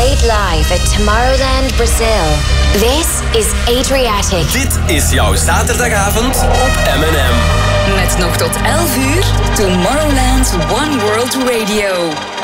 Played live at Tomorrowland, Brazil. This is Adriatic. Dit is jouw zaterdagavond op M&M. Met nog tot 11 uur Tomorrowland One World Radio.